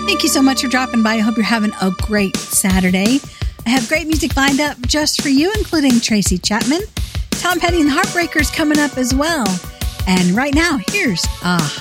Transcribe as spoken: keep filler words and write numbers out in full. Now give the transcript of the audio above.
Thank you so much for dropping by. I hope you're having a great Saturday. I have great music lined up just for you, including Tracy Chapman, Tom Petty and the Heartbreakers coming up as well. And right now, here's Ah.